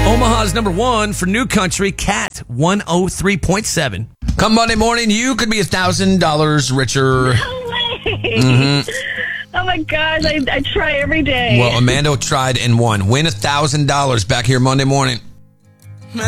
Omaha's number one for New Country, Cat 103.7. Come Monday morning, you could be $1,000 richer. No way. Oh, my gosh. I try every day. Well, Amanda tried and won. Win $1,000 back here Monday morning.